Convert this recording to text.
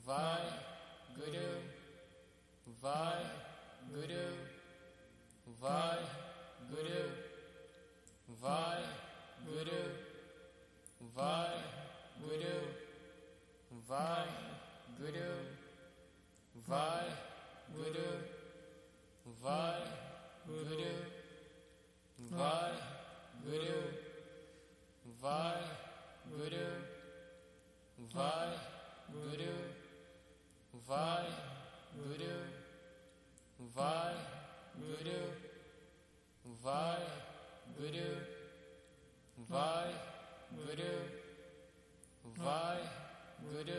Vaheguru, Vaheguru, Vaheguru, Vaheguru, Vaheguru, Vaheguru, Vaheguru, Vaheguru, Vaheguru, Vaheguru, Vaheguru, Vaheguru, Vaheguru, Vaheguru, Vaheguru, Vaheguru,